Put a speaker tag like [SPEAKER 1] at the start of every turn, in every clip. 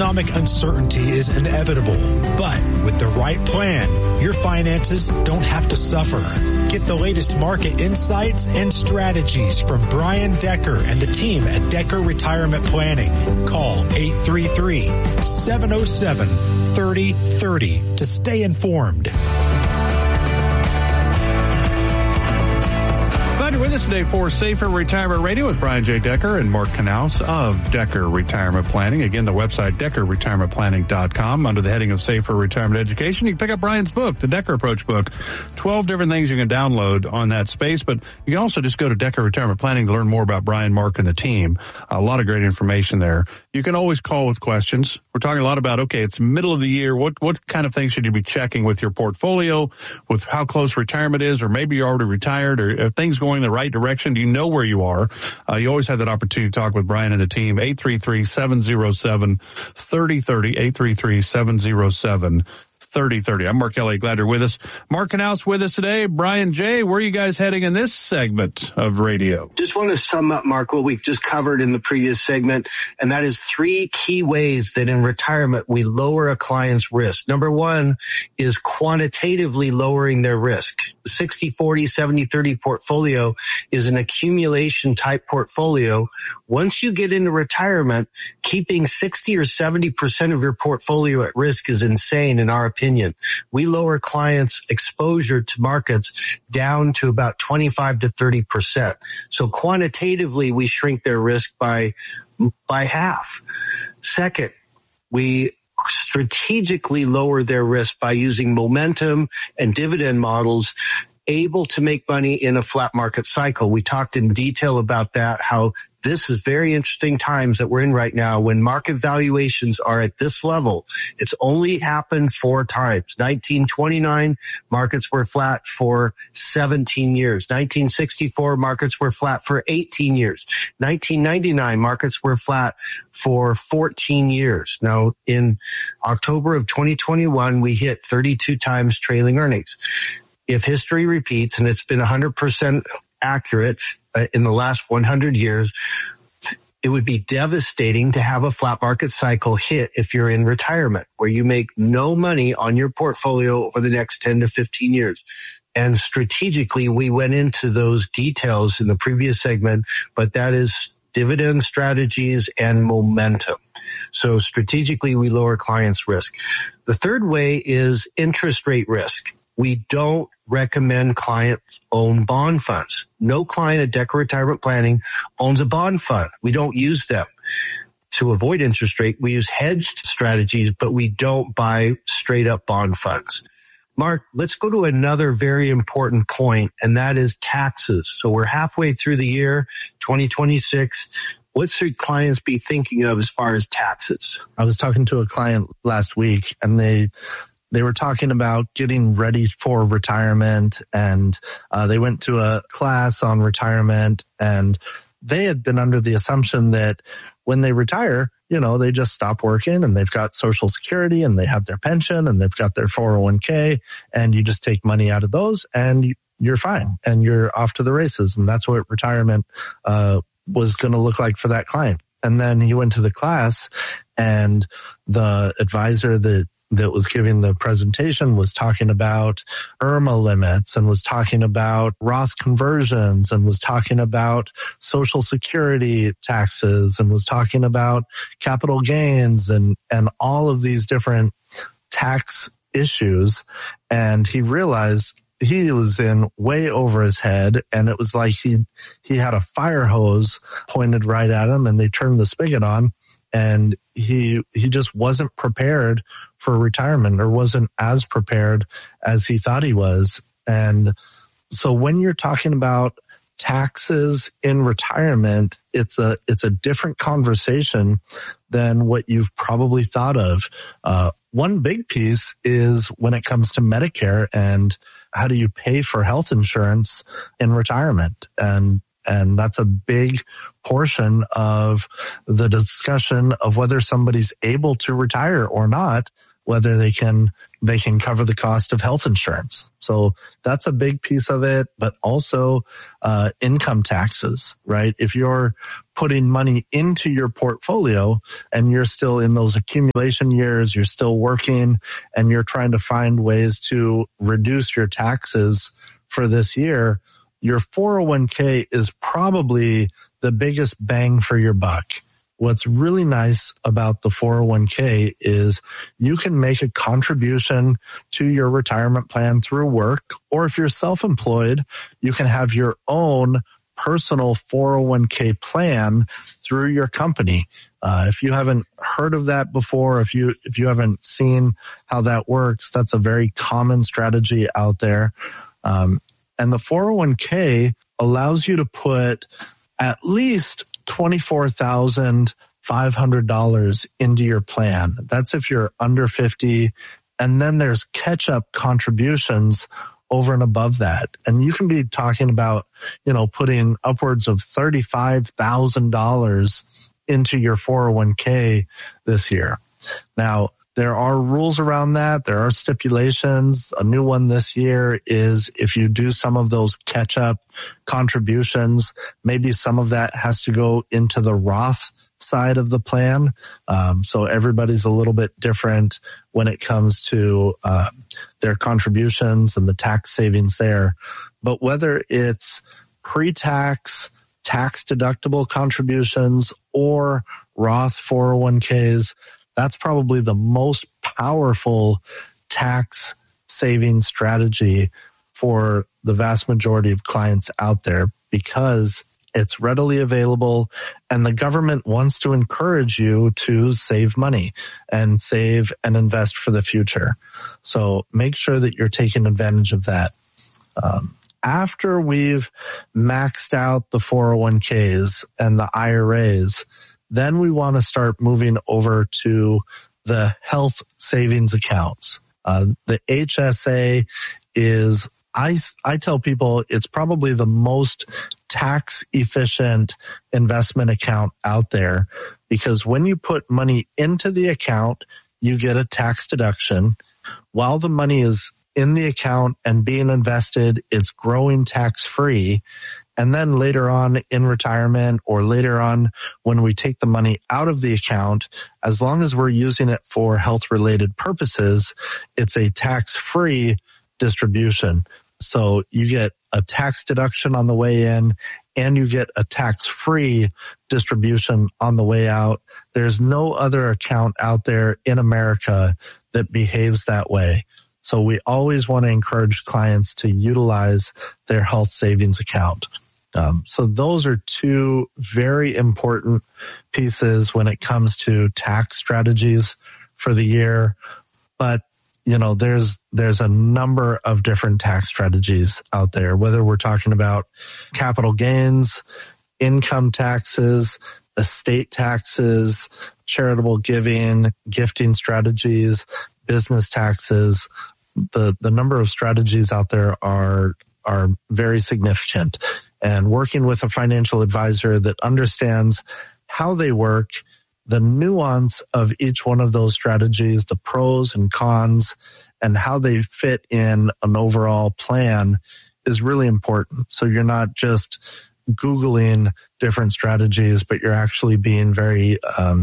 [SPEAKER 1] Economic uncertainty is inevitable, but with the right plan, your finances don't have to suffer. Get the latest market insights and strategies from Brian Decker and the team at Decker Retirement Planning. Call 833-707-3030 to stay informed.
[SPEAKER 2] Glad you're with us today for Safer Retirement Radio with Brian J. Decker and Mark Knaus of Decker Retirement Planning. Again, the website, DeckerRetirementPlanning.com. Under the heading of Safer Retirement Education, you can pick up Brian's book, the Decker Approach book. 12 different things you can download on that space, but you can also just go to Decker Retirement Planning to learn more about Brian, Mark, and the team. A lot of great information there. You can always call with questions. We're talking a lot about, okay, it's middle of the year. What kind of things should you be checking with your portfolio, with how close retirement is, or maybe you're already retired, or are things going in the right direction? Do you know where you are? You always have that opportunity to talk with Brian and the team. 833-707-3030, 833-707-3030. I'm Mark Kelly. Glad you're with us. Mark Knaus with us today. Brian J., where are you guys heading in this segment of radio?
[SPEAKER 3] Just want to sum up, Mark, what we've just covered in the previous segment, and that is 3 key ways that in retirement we lower a client's risk. Number 1 is quantitatively lowering their risk. The 60-40, 70-30 portfolio is an accumulation type portfolio. Once you get into retirement, keeping 60 or 70% of your portfolio at risk is insane in our opinion. We lower clients' exposure to markets down to about 25 to 30%. So quantitatively, we shrink their risk by half. Second, we strategically lower their risk by using momentum and dividend models able to make money in a flat market cycle. We talked in detail about that, how this is very interesting times that we're in right now when market valuations are at this level. It's only happened 4 times. 1929, markets were flat for 17 years. 1964, markets were flat for 18 years. 1999, markets were flat for 14 years. Now, in October of 2021, we hit 32 times trailing earnings. If history repeats, and it's been 100% accurate in the last 100 years, it would be devastating to have a flat market cycle hit if you're in retirement, where you make no money on your portfolio over the next 10 to 15 years. And strategically, we went into those details in the previous segment, but that is dividend strategies and momentum. So strategically, we lower clients' risk. The third way is interest rate risk. We don't recommend clients own bond funds. No client at Decker Retirement Planning owns a bond fund. We don't use them. To avoid interest rate, we use hedged strategies, but we don't buy straight up bond funds. Mark, let's go to another very important point, and that is taxes. So we're halfway through the year, 2026. What should clients be thinking of as far as taxes?
[SPEAKER 4] I was talking to a client last week, and they were talking about getting ready for retirement, and they went to a class on retirement, and they had been under the assumption that when they retire, they just stop working and they've got Social Security and they have their pension and they've got their 401k, and you just take money out of those and you're fine and you're off to the races. And that's what retirement was going to look like for that client. And then he went to the class, and the advisor that was giving the presentation was talking about IRMA limits, and was talking about Roth conversions, and was talking about Social Security taxes, and was talking about capital gains and all of these different tax issues. And he realized he was in way over his head, and it was like he had a fire hose pointed right at him, and they turned the spigot on. And he just wasn't prepared for retirement, or wasn't as prepared as he thought he was. And so when you're talking about taxes in retirement, it's a different conversation than what you've probably thought of. One big piece is when it comes to Medicare and how do you pay for health insurance in retirement. And that's a big portion of the discussion of whether somebody's able to retire or not. whether they can cover the cost of health insurance. So that's a big piece of it, but also income taxes, right? If you're putting money into your portfolio and you're still in those accumulation years, you're still working and you're trying to find ways to reduce your taxes for this year, your 401k is probably the biggest bang for your buck. What's really nice about the 401k is you can make a contribution to your retirement plan through work, or if you're self-employed, you can have your own personal 401k plan through your company. If you haven't heard of that before, if you haven't seen how that works, that's a very common strategy out there. And the 401k allows you to put at least $24,500 into your plan. That's if you're under 50. And then there's catch-up contributions over and above that. And you can be talking about, putting upwards of $35,000 into your 401k this year. Now, there are rules around that. There are stipulations. A new one this year is if you do some of those catch-up contributions, maybe some of that has to go into the Roth side of the plan. So everybody's a little bit different when it comes to their contributions and the tax savings there. But whether it's pre-tax, tax-deductible contributions or Roth 401ks, that's probably the most powerful tax saving strategy for the vast majority of clients out there because it's readily available and the government wants to encourage you to save money and save and invest for the future. So make sure that you're taking advantage of that. After we've maxed out the 401ks and the IRAs, then we want to start moving over to the health savings accounts. The HSA is, I tell people it's probably the most tax efficient investment account out there because when you put money into the account, you get a tax deduction. While the money is in the account and being invested, it's growing tax free. And then later on in retirement or later on when we take the money out of the account, as long as we're using it for health-related purposes, it's a tax-free distribution. So you get a tax deduction on the way in and you get a tax-free distribution on the way out. There's no other account out there in America that behaves that way. So we always want to encourage clients to utilize their health savings account. So those are two very important pieces when it comes to tax strategies for the year. But, there's a number of different tax strategies out there, whether we're talking about capital gains, income taxes, estate taxes, charitable giving, gifting strategies, business taxes. The number of strategies out there are very significant. And working with a financial advisor that understands how they work, the nuance of each one of those strategies, the pros and cons, and how they fit in an overall plan is really important. So you're not just Googling different strategies, but you're actually being very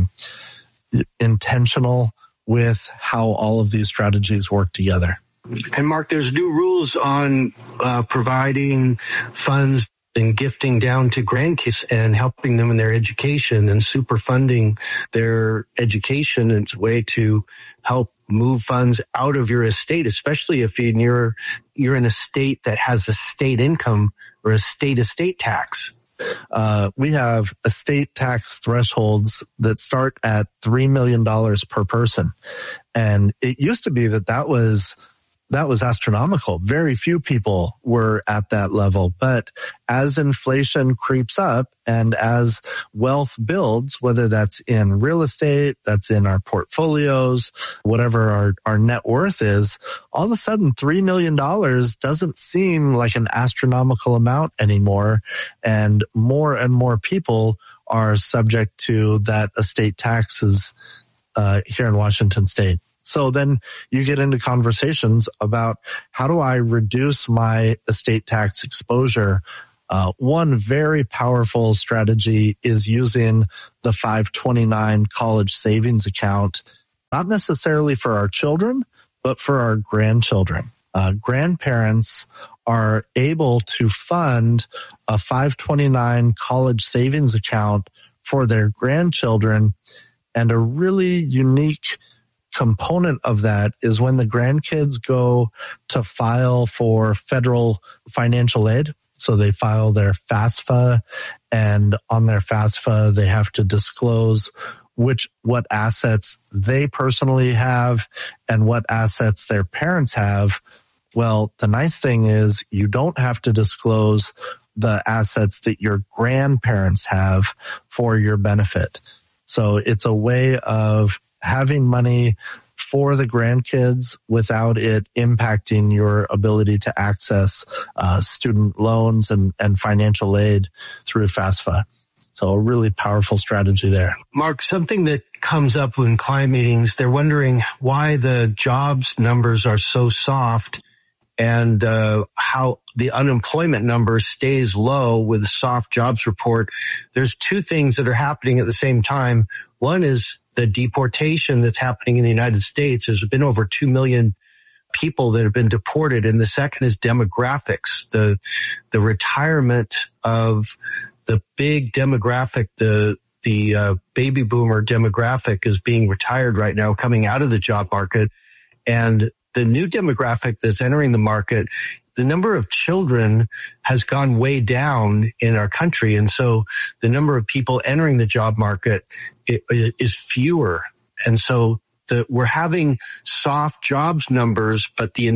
[SPEAKER 4] intentional with how all of these strategies work together.
[SPEAKER 3] And Mark, there's new rules on providing funds and gifting down to grandkids and helping them in their education and super funding their education. It's a way to help move funds out of your estate, especially if you're in a state that has a state income or a state estate tax.
[SPEAKER 4] We have estate tax thresholds that start at $3 million per person. And it used to be that was astronomical. Very few people were at that level. But as inflation creeps up and as wealth builds, whether that's in real estate, that's in our portfolios, whatever our net worth is, all of a sudden $3 million doesn't seem like an astronomical amount anymore. And more people are subject to that estate taxes here in Washington State. So then you get into conversations about how do I reduce my estate tax exposure? One very powerful strategy is using the 529 college savings account, not necessarily for our children, but for our grandchildren. Grandparents are able to fund a 529 college savings account for their grandchildren. And a really unique component of that is when the grandkids go to file for federal financial aid. So they file their FAFSA, and on their FAFSA, they have to disclose what assets they personally have and what assets their parents have. Well, the nice thing is you don't have to disclose the assets that your grandparents have for your benefit. So it's a way of having money for the grandkids without it impacting your ability to access student loans and financial aid through FAFSA. So a really powerful strategy there.
[SPEAKER 3] Mark, something that comes up in client meetings, they're wondering why the jobs numbers are so soft and how the unemployment number stays low with a soft jobs report. There's two things that are happening at the same time. One is the deportation that's happening in the United States. There's been over 2 million people that have been deported. And the second is demographics, the retirement of the big demographic, the baby boomer demographic is being retired right now, coming out of the job market. And the new demographic that's entering the market, the number of children has gone way down in our country. And so the number of people entering the job market is fewer. And so we're having soft jobs numbers, but the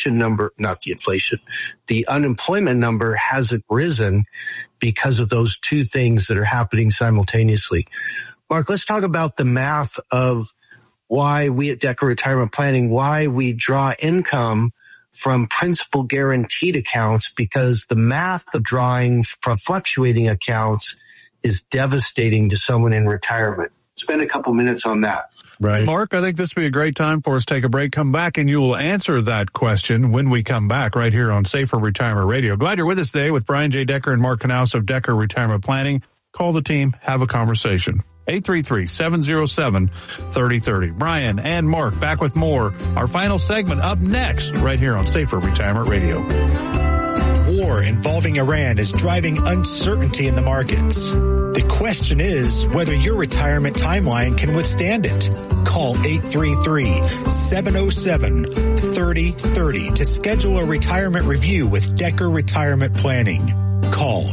[SPEAKER 3] unemployment number hasn't risen because of those two things that are happening simultaneously. Mark, let's talk about the math of why we at Decker Retirement Planning, why we draw income from principal guaranteed accounts, because the math of drawing from fluctuating accounts is devastating to someone in retirement. Spend a couple minutes on that.
[SPEAKER 2] Right. Mark, I think this would be a great time for us to take a break, come back, and you will answer that question when we come back right here on Safer Retirement Radio. Glad you're with us today with Brian J. Decker and Mark Knaus of Decker Retirement Planning. Call the team, have a conversation. 833-707-3030. Brian and Mark back with more. Our final segment up next right here on Safer Retirement Radio.
[SPEAKER 1] War involving Iran is driving uncertainty in the markets. The question is whether your retirement timeline can withstand it. Call 833-707-3030 to schedule a retirement review with Decker Retirement Planning. Call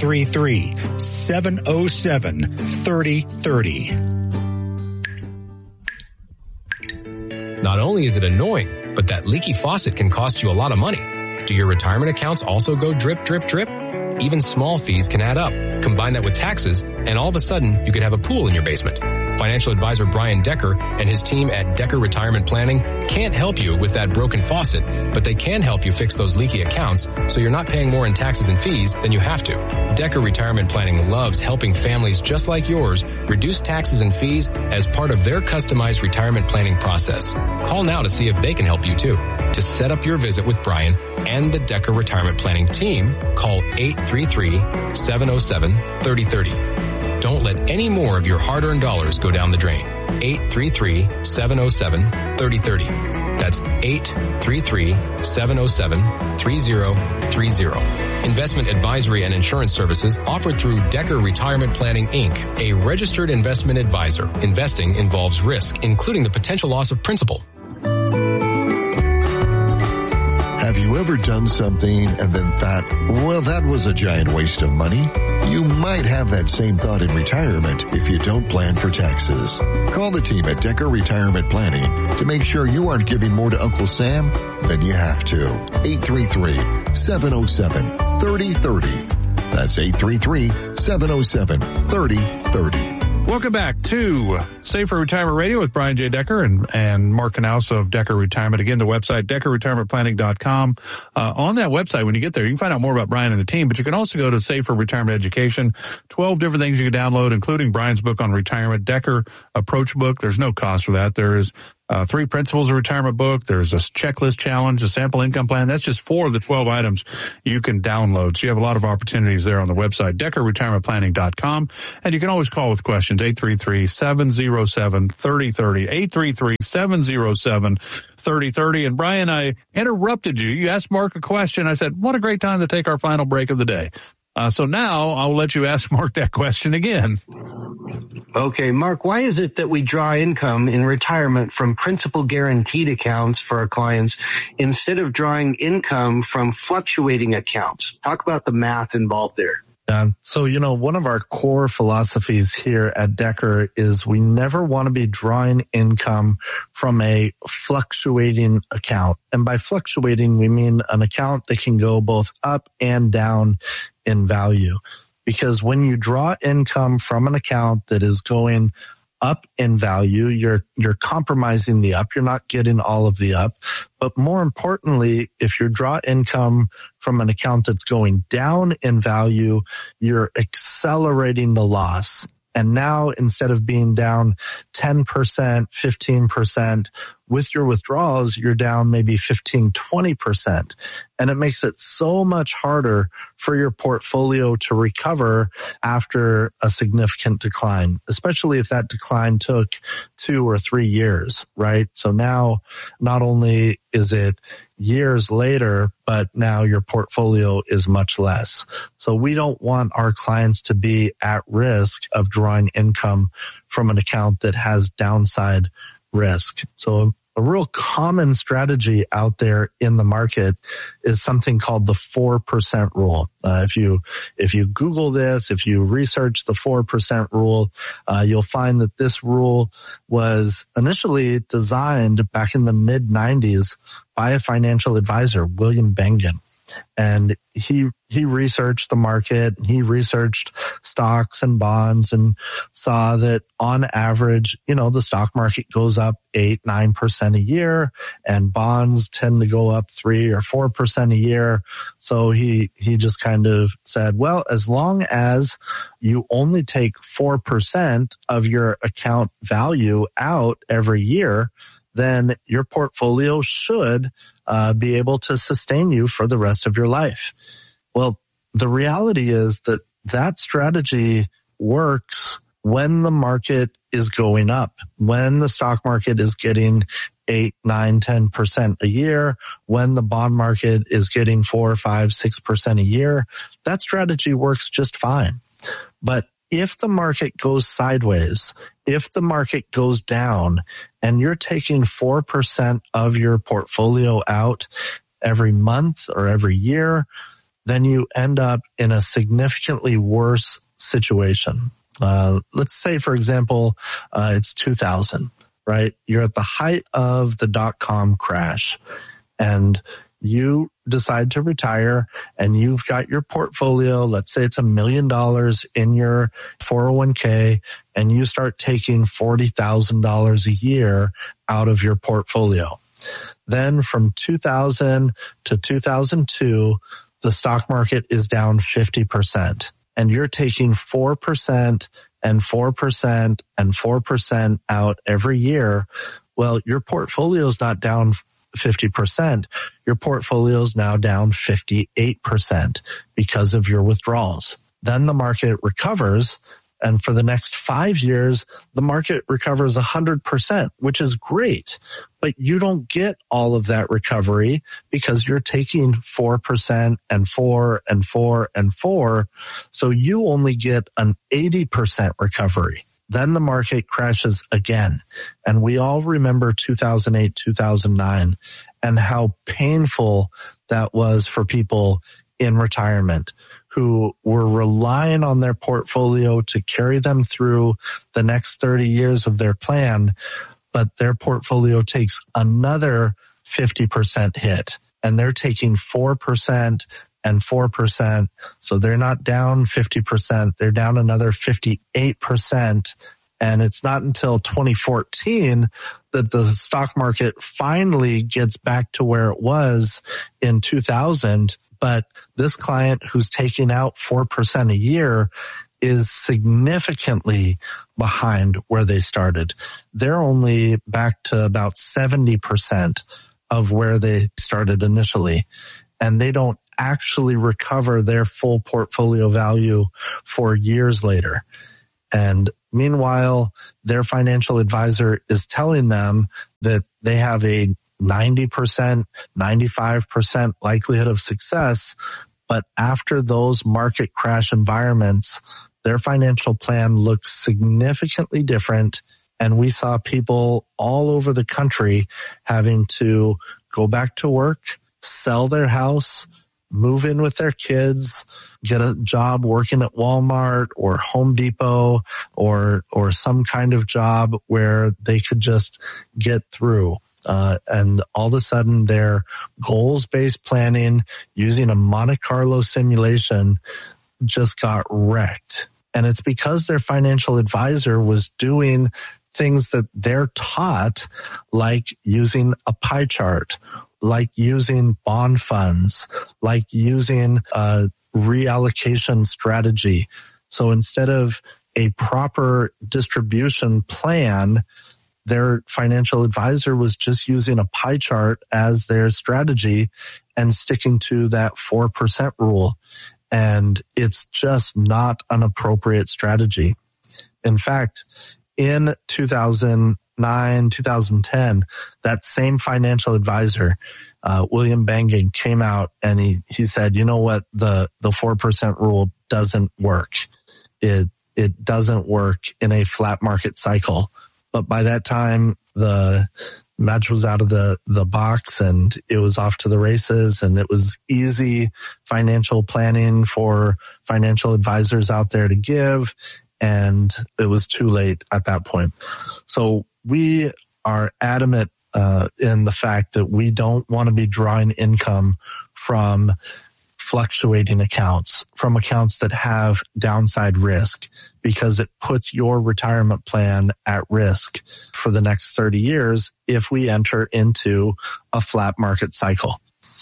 [SPEAKER 1] 833-707-3030.
[SPEAKER 5] Not only is it annoying, but that leaky faucet can cost you a lot of money. Do your retirement accounts also go drip, drip, drip? Even small fees can add up. Combine that with taxes, and all of a sudden, you could have a pool in your basement. Financial advisor Brian Decker and his team at Decker Retirement Planning can't help you with that broken faucet, but they can help you fix those leaky accounts so you're not paying more in taxes and fees than you have to. Decker Retirement Planning loves helping families just like yours reduce taxes and fees as part of their customized retirement planning process. Call now to see if they can help you too. To set up your visit with Brian and the Decker Retirement Planning team, call 833-707-3030. Don't let any more of your hard-earned dollars go down the drain. 833-707-3030. That's 833-707-3030. Investment advisory and insurance services offered through Decker Retirement Planning, Inc., a registered investment advisor. Investing involves risk, including the potential loss of principal.
[SPEAKER 6] Have you ever done something and then thought, well, that was a giant waste of money? You might have that same thought in retirement if you don't plan for taxes. Call the team at Decker Retirement Planning to make sure you aren't giving more to Uncle Sam than you have to. 833-707-3030. That's 833-707-3030.
[SPEAKER 2] Welcome back to Safer Retirement Radio with Brian J. Decker and Mark Knaus of Decker Retirement. Again, the website, DeckerRetirementPlanning.com. On that website, when you get there, you can find out more about Brian and the team, but you can also go to Safer Retirement Education. 12 different things you can download, including Brian's book on retirement, Decker Approach Book. There's no cost for that. There is 3 principles of retirement book. There's a checklist challenge, a sample income plan. That's just 4 of the 12 items you can download. So you have a lot of opportunities there on the website, DeckerRetirementPlanning.com. And you can always call with questions, 833-707-3030, 833-707-3030. And Brian, I interrupted you. You asked Mark a question. I said, what a great time to take our final break of the day. So now I'll let you ask Mark that question again.
[SPEAKER 3] Okay, Mark, why is it that we draw income in retirement from principal guaranteed accounts for our clients instead of drawing income from fluctuating accounts? Talk about the math involved there.
[SPEAKER 4] So, one of our core philosophies here at Decker is we never want to be drawing income from a fluctuating account. And by fluctuating, we mean an account that can go both up and down in value. Because when you draw income from an account that is going up in value, you're compromising the up. You're not getting all of the up. But more importantly, if you draw income from an account that's going down in value, you're accelerating the loss. And now instead of being down 10%, 15%, with your withdrawals, you're down maybe 15, 20%. And it makes it so much harder for your portfolio to recover after a significant decline, especially if that decline took 2 or 3 years, right? So now not only is it years later, but now your portfolio is much less. So we don't want our clients to be at risk of drawing income from an account that has downside risk. So a real common strategy out there in the market is something called the 4% rule. If you Google this, if you research the 4% rule, you'll find that this rule was initially designed back in the mid-90s by a financial advisor, William Bengen. And he researched the market, he researched stocks and bonds and saw that on average, the stock market goes up 8-9% a year and bonds tend to go up 3 or 4% a year. So he just kind of said, well, as long as you only take 4% of your account value out every year, then your portfolio should be able to sustain you for the rest of your life. Well, the reality is that strategy works when the market is going up, when the stock market is getting 8, 9, 10% a year, when the bond market is getting 4, 5, 6% a year. That strategy works just fine. But if the market goes sideways, if the market goes down and you're taking 4% of your portfolio out every month or every year, then you end up in a significantly worse situation. Let's say, for example, it's 2000, right? You're at the height of the dot-com crash and you decide to retire and you've got your portfolio, let's say it's $1 million in your 401k, and you start taking $40,000 a year out of your portfolio. Then from 2000 to 2002, the stock market is down 50%, and you're taking 4% and 4% and 4% out every year. Well, your portfolio is not down 50%. Your portfolio is now down 58% because of your withdrawals. Then the market recovers, and for the next 5 years, the market recovers 100%, which is great. But you don't get all of that recovery because you're taking 4% and 4 and 4 and 4. So you only get an 80% recovery. Then the market crashes again. And we all remember 2008, 2009, and how painful that was for people in retirement who were relying on their portfolio to carry them through the next 30 years of their plan, but their portfolio takes another 50% hit, and they're taking 4% and 4%. So they're not down 50%. They're down another 58%. And it's not until 2014 that the stock market finally gets back to where it was in 2000. But this client who's taking out 4% a year is significantly behind where they started. They're only back to about 70% of where they started initially. And they don't actually recover their full portfolio value for years later. And meanwhile, their financial advisor is telling them that they have a 90%, 95% likelihood of success. But after those market crash environments, their financial plan looks significantly different. And we saw people all over the country having to go back to work, sell their house, move in with their kids, get a job working at Walmart or Home Depot or some kind of job where they could just get through. And all of a sudden their goals-based planning using a Monte Carlo simulation just got wrecked. And it's because their financial advisor was doing things that they're taught, like using a pie chart, like using bond funds, like using a reallocation strategy. So instead of a proper distribution plan, their financial advisor was just using a pie chart as their strategy and sticking to that 4% rule. And it's just not an appropriate strategy. In fact, in 2009, 2010, that same financial advisor, William Bengen, came out and he said, you know what, the 4% rule doesn't work. It doesn't work in a flat market cycle. But by that time, the match was out of the box and it was off to the races, and it was easy financial planning for financial advisors out there to give. And it was too late at that point. So we are adamant in the fact that we don't want to be drawing income from fluctuating accounts, from accounts that have downside risk, because it puts your retirement plan at risk for the next 30 years if we enter into a flat market cycle.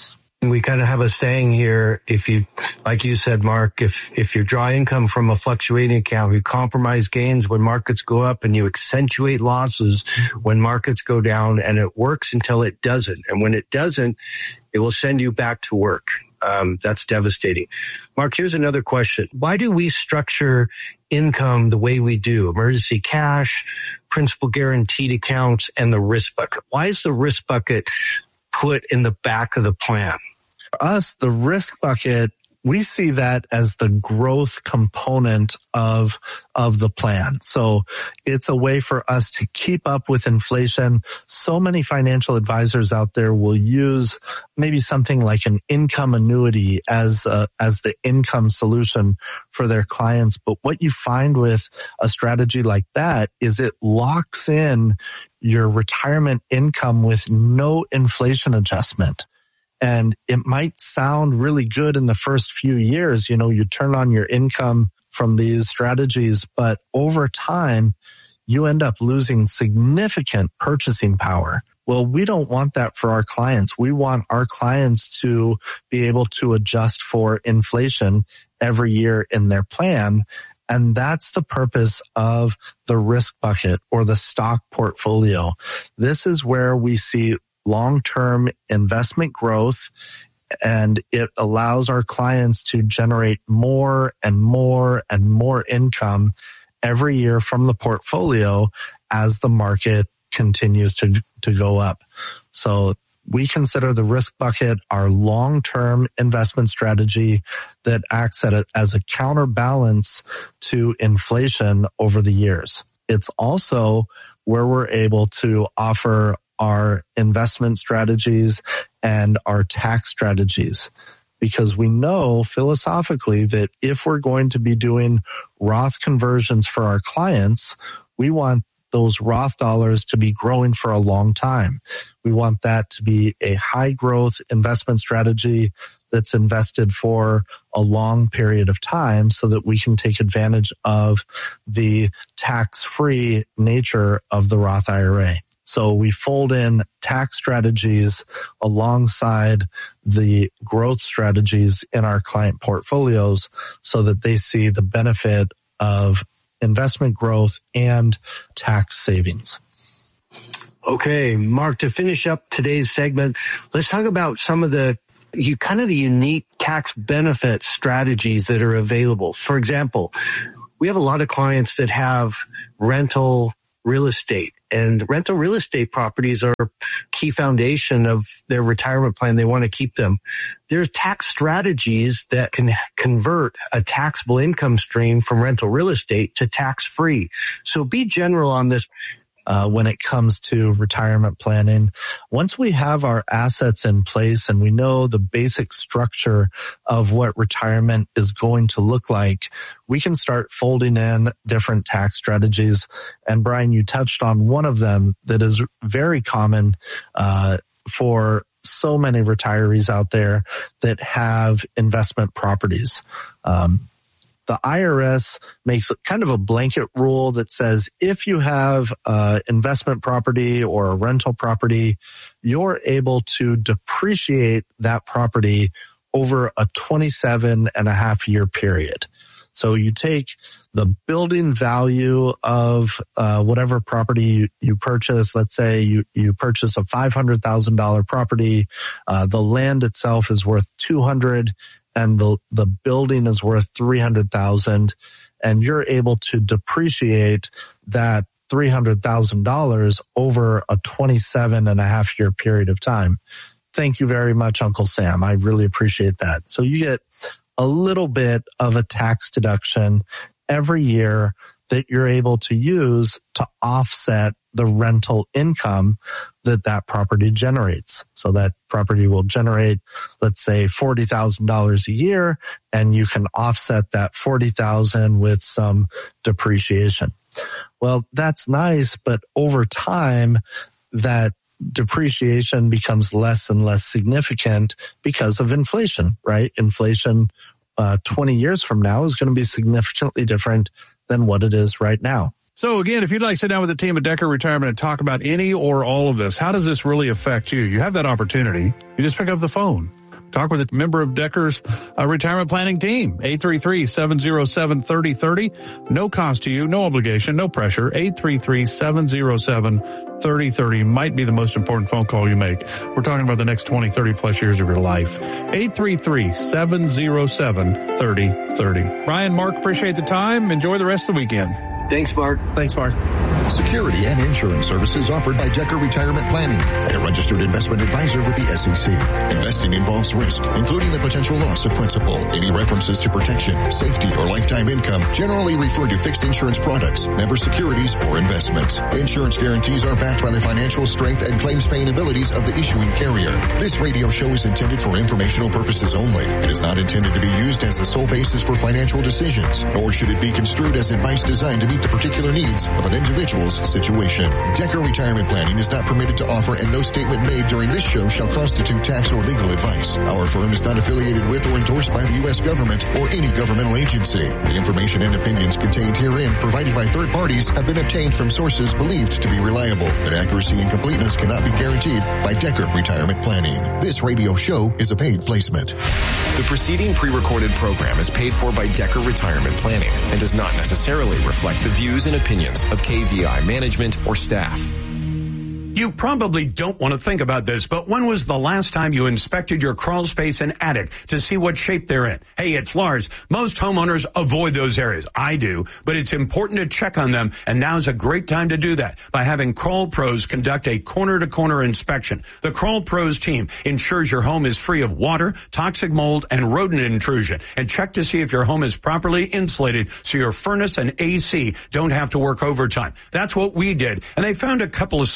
[SPEAKER 3] We kind of have a saying here, if you, like you said, Mark, if you draw income from a fluctuating account, you compromise gains when markets go up and you accentuate losses when markets go down, and it works until it doesn't. And when it doesn't, it will send you back to work. That's devastating. Mark, here's another question. Why do we structure income the way we do? Emergency cash, principal guaranteed accounts, and the risk bucket. Why is the risk bucket put in the back of the plan?
[SPEAKER 4] For us, the risk bucket, we see that as the growth component of the plan. So it's a way for us to keep up with inflation. So many financial advisors out there will use maybe something like an income annuity as the income solution for their clients. But what you find with a strategy like that is it locks in your retirement income with no inflation adjustment. And it might sound really good in the first few years. You know, you turn on your income from these strategies, but over time, you end up losing significant purchasing power. Well, we don't want that for our clients. We want our clients to be able to adjust for inflation every year in their plan. And that's the purpose of the risk bucket or the stock portfolio. This is where we see long-term investment growth, and it allows our clients to generate more and more and more income every year from the portfolio as the market continues to go up. So we consider the risk bucket our long-term investment strategy that acts as a counterbalance to inflation over the years. It's also where we're able to offer our investment strategies and our tax strategies, because we know philosophically that if we're going to be doing Roth conversions for our clients, we want those Roth dollars to be growing for a long time. We want that to be a high growth investment strategy that's invested for a long period of time so that we can take advantage of the tax-free nature of the Roth IRA. So we fold in tax strategies alongside the growth strategies in our client portfolios so that they see the benefit of investment growth and tax savings.
[SPEAKER 3] Okay, Mark, to finish up today's segment, let's talk about some of the unique tax benefit strategies that are available. For example, we have a lot of clients that have rental real estate, and rental real estate properties are a key foundation of their retirement plan. They want to keep them. There's tax strategies that can convert a taxable income stream from rental real estate to tax-free. So be general on this. When it comes to retirement planning, once we have our assets in place and we know the basic structure of what retirement is going to look like, we can start folding in different tax strategies. And Brian, you touched on one of them that is very common for so many retirees out there that have investment properties. The IRS makes kind of a blanket rule that says if you have investment property or a rental property, you're able to depreciate that property over a 27.5-year period. So you take the building value of whatever property you purchase. Let's say you purchase a $500,000 property. The land itself is worth $200,000. And the building is worth $300,000, and you're able to depreciate that $300,000 over a 27.5-year period of time. Thank you very much, Uncle Sam. I really appreciate that. So you get a little bit of a tax deduction every year that you're able to use to offset the rental income that property generates. So that property will generate, let's say, $40,000 a year, and you can offset that $40,000 with some depreciation. Well, that's nice, but over time, that depreciation becomes less and less significant because of inflation, right? Inflation 20 years from now is going to be significantly different than what it is right now.
[SPEAKER 2] So again, if you'd like to sit down with the team at Decker Retirement and talk about any or all of this, how does this really affect you? You have that opportunity. You just pick up the phone. Talk with a member of Decker's retirement planning team. 833-707-3030. No cost to you, no obligation, no pressure. 833-707-3030 might be the most important phone call you make. We're talking about the next 20, 30 plus years of your life. 833-707-3030. Brian, Mark, appreciate the time. Enjoy the rest of the weekend.
[SPEAKER 3] Thanks, Mark.
[SPEAKER 4] Thanks, Mark.
[SPEAKER 6] Security and insurance services offered by Decker Retirement Planning, a registered investment advisor with the SEC. Investing involves risk, including the potential loss of principal. Any references to protection, safety, or lifetime income generally refer to fixed insurance products, never securities or investments. Insurance guarantees are backed by the financial strength and claims paying abilities of the issuing carrier. This radio show is intended for informational purposes only. It is not intended to be used as the sole basis for financial decisions, nor should it be construed as advice designed to meet the particular needs of an individual's situation. Decker Retirement Planning is not permitted to offer, and no statement made during this show shall constitute tax or legal advice. Our firm is not affiliated with or endorsed by the U.S. government or any governmental agency. The information and opinions contained herein provided by third parties have been obtained from sources believed to be reliable, but accuracy and completeness cannot be guaranteed by Decker Retirement Planning. This radio show is a paid placement.
[SPEAKER 7] The preceding pre-recorded program is paid for by Decker Retirement Planning and does not necessarily reflect the views and opinions of KVI management or staff.
[SPEAKER 8] You probably don't want to think about this, but when was the last time you inspected your crawl space and attic to see what shape they're in? Hey, it's Lars. Most homeowners avoid those areas. I do, but it's important to check on them, and now's a great time to do that by having Crawl Pros conduct a corner-to-corner inspection. The Crawl Pros team ensures your home is free of water, toxic mold, and rodent intrusion, and check to see if your home is properly insulated so your furnace and AC don't have to work overtime. That's what we did, and they found a couple of small issues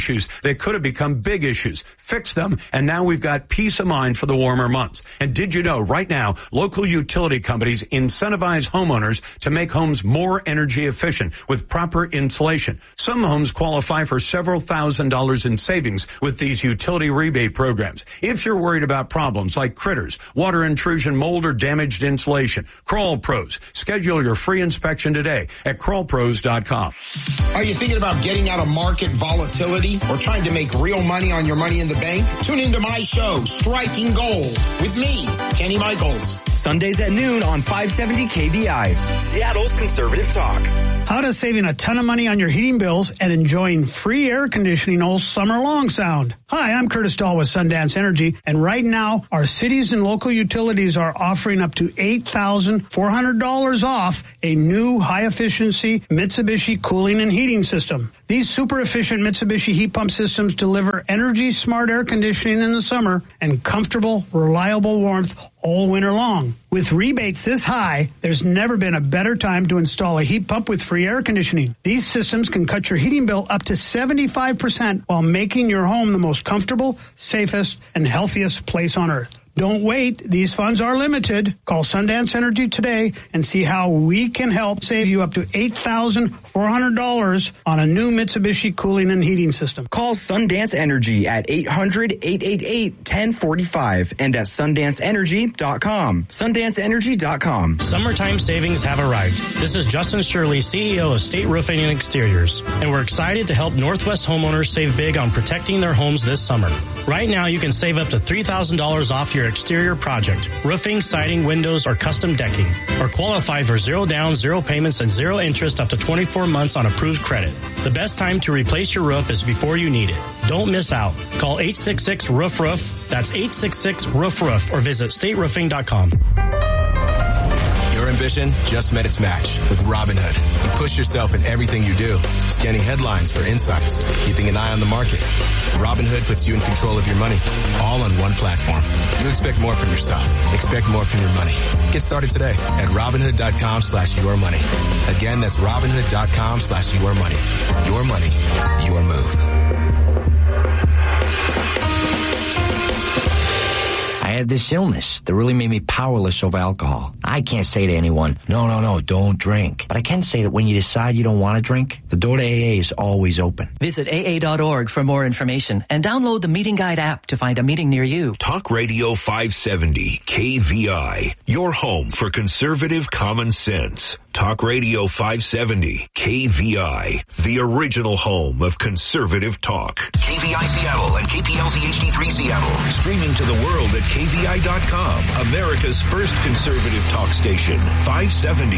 [SPEAKER 8] issues that could have become big issues. Fix them, and now we've got peace of mind for the warmer months. And did you know right now, local utility companies incentivize homeowners to make homes more energy efficient with proper insulation. Some homes qualify for several $1,000s in savings with these utility rebate programs. If you're worried about problems like critters, water intrusion, mold, or damaged insulation, Crawl Pros. Schedule your free inspection today at crawlpros.com.
[SPEAKER 9] Are you thinking about getting out of market volatility or trying to make real money on your money in the bank? Tune into my show, Striking Gold, with me, Kenny Michaels.
[SPEAKER 10] Sundays at noon on 570 KVI, Seattle's Conservative Talk.
[SPEAKER 11] How does saving a ton of money on your heating bills and enjoying free air conditioning all summer long sound? Hi, I'm Curtis Dahl with Sundance Energy, and right now, our cities and local utilities are offering up to $8,400 off a new high-efficiency Mitsubishi cooling and heating system. These super-efficient Mitsubishi heat pump systems deliver energy-smart air conditioning in the summer and comfortable, reliable warmth all winter long. With rebates this high, there's never been a better time to install a heat pump with free air conditioning. These systems can cut your heating bill up to 75% while making your home the most comfortable, safest, and healthiest place on earth. Don't wait. These funds are limited. Call Sundance Energy today and see how we can help save you up to $8,400 on a new Mitsubishi cooling and heating system.
[SPEAKER 10] Call Sundance Energy at 800-888-1045 and at sundanceenergy.com. Sundanceenergy.com.
[SPEAKER 12] Summertime savings have arrived. This is Justin Shirley, CEO of State Roofing and Exteriors, and we're excited to help Northwest homeowners save big on protecting their homes this summer. Right now, you can save up to $3,000 off your exterior project, roofing, siding, windows, or custom decking, or qualify for 0 down, 0 payments, and 0 interest up to 24 months on approved credit. The best time to replace your roof is before you need it. Don't miss out. Call 866-ROOF-ROOF. That's 866-ROOF-ROOF, or visit stateroofing.com.
[SPEAKER 13] Your ambition just met its match with Robinhood. You push yourself in everything you do, scanning headlines for insights, keeping an eye on the market. Robinhood puts you in control of your money, all on one platform. You expect more from yourself. Expect more from your money. Get started today at Robinhood.com/yourmoney. Again, that's Robinhood.com/yourmoney. Your money, your move.
[SPEAKER 14] I had this illness that really made me powerless over alcohol. I can't say to anyone, no, don't drink. But I can say that when you decide you don't want to drink, the door to AA is always open.
[SPEAKER 15] Visit AA.org for more information and download the Meeting Guide app to find a meeting near you.
[SPEAKER 16] Talk Radio 570 KVI, your home for conservative common sense. Talk Radio 570 KVI, the original home of conservative talk.
[SPEAKER 17] KVI Seattle and KPLZ HD3 Seattle.
[SPEAKER 16] Streaming to the world at KVI.com, America's first conservative talk station. 570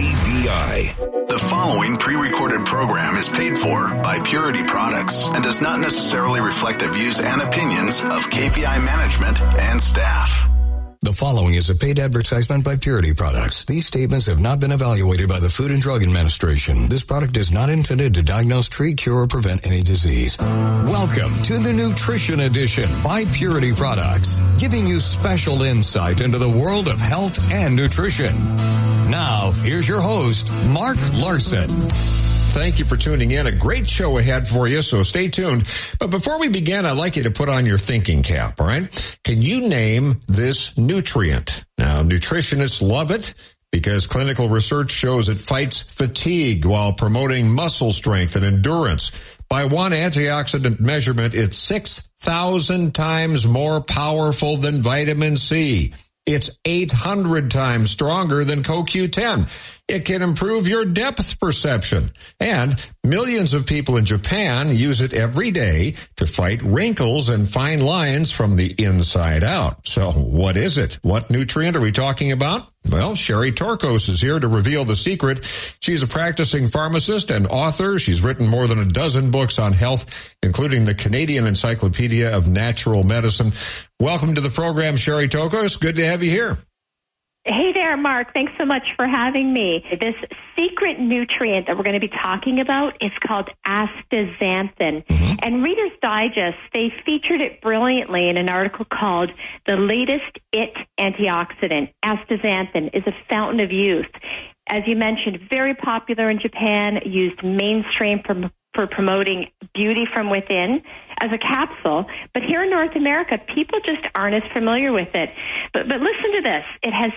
[SPEAKER 16] KVI.
[SPEAKER 18] The following pre-recorded program is paid for by Purity Products and does not necessarily reflect the views and opinions of KVI management and staff.
[SPEAKER 19] The following is a paid advertisement by Purity Products. These statements have not been evaluated by the Food and Drug Administration. This product is not intended to diagnose, treat, cure, or prevent any disease. Welcome to the Nutrition Edition by Purity Products, giving you special insight into the world of health and nutrition. Now, here's your host, Mark Larson.
[SPEAKER 20] Thank you for tuning in. A great show ahead for you, so stay tuned. But before we begin, I'd like you to put on your thinking cap, all right? Can you name this nutrient? Now, nutritionists love it because clinical research shows it fights fatigue while promoting muscle strength and endurance. By one antioxidant measurement, it's 6,000 times more powerful than vitamin C. It's 800 times stronger than CoQ10. It can improve your depth perception. And millions of people in Japan use it every day to fight wrinkles and fine lines from the inside out. So what is it? What nutrient are we talking about? Well, Sherry Torkos is here to reveal the secret. She's a practicing pharmacist and author. She's written more than a dozen books on health, including the Canadian Encyclopedia of Natural Medicine. Welcome to the program, Sherry Torkos. Good to have you here.
[SPEAKER 21] Hey there, Mark. Thanks so much for having me. This secret nutrient that we're going to be talking about is called astaxanthin. And Reader's Digest, they featured it brilliantly in an article called The Latest IT Antioxidant. Astaxanthin is a fountain of youth. As you mentioned, very popular in Japan, used mainstream for for promoting beauty from within as a capsule. But here in North America, people just aren't as familiar with it. But listen to this. It has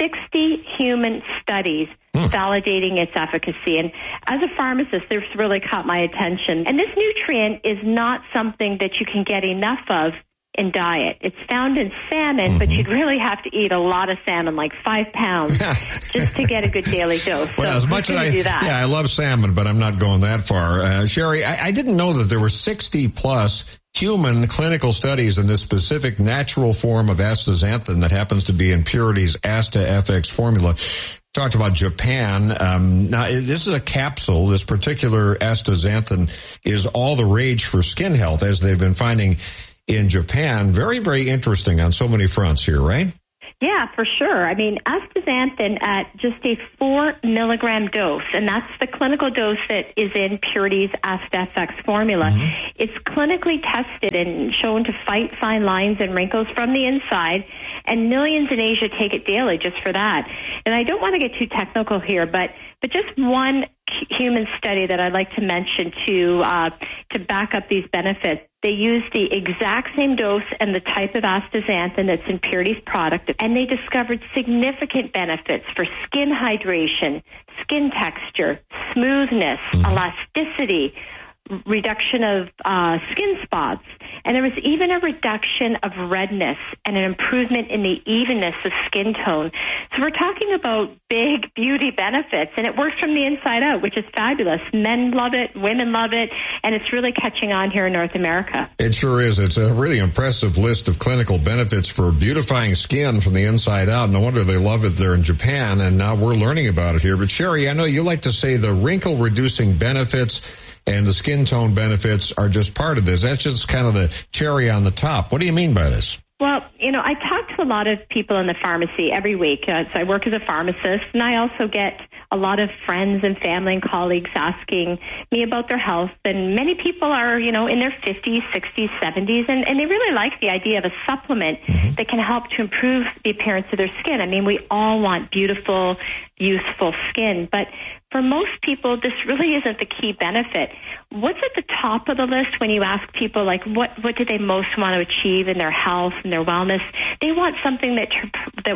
[SPEAKER 21] 60 human studies validating its efficacy. And as a pharmacist, this really caught my attention. And this nutrient is not something that you can get enough of in diet. It's found in salmon, but you'd really have to eat a lot of salmon, like 5 pounds, just to get a good daily dose.
[SPEAKER 20] Well,
[SPEAKER 21] so
[SPEAKER 20] as much as I
[SPEAKER 21] do that.
[SPEAKER 20] Yeah, I love salmon, but I'm not going that far. Sherry, I didn't know that there were 60 plus human clinical studies in this specific natural form of astaxanthin that happens to be in Purity's Asta FX formula. Talked about Japan. Now, this is a capsule. This particular astaxanthin is all the rage for skin health, as they've been finding in Japan. Very, very interesting on so many fronts here, right?
[SPEAKER 21] Yeah, for sure. I mean, astaxanthin at just a 4 milligram dose, and that's the clinical dose that is in Purity's Asta FX formula. It's clinically tested and shown to fight fine lines and wrinkles from the inside, and millions in Asia take it daily just for that. And I don't want to get too technical here, but just one human study that I'd like to mention to back up these benefits. They used the exact same dose and the type of astaxanthin that's in Purity's product, and they discovered significant benefits for skin hydration, skin texture, smoothness, elasticity, reduction of skin spots, and there was even a reduction of redness and an improvement in the evenness of skin tone. So we're talking about big beauty benefits, and it works from the inside out, which is fabulous. Men love it, women love it, and it's really catching on here in North America.
[SPEAKER 20] It sure is. It's a really impressive list of clinical benefits for beautifying skin from the inside out. No wonder they love it there in Japan, and now we're learning about it here. But Sherry, I know you like to say the wrinkle-reducing benefits and the skin tone benefits are just part of this. That's just kind of the cherry on the top. What do you mean by this?
[SPEAKER 21] Well, I talk to a lot of people in the pharmacy every week. So I work as a pharmacist, and I also get a lot of friends and family and colleagues asking me about their health. And many people are, in their 50s, 60s, 70s, and they really like the idea of a supplement that can help to improve the appearance of their skin. I mean, we all want beautiful, youthful skin, but for most people, this really isn't the key benefit. What's at the top of the list when you ask people, like, what do they most want to achieve in their health and their wellness? They want something that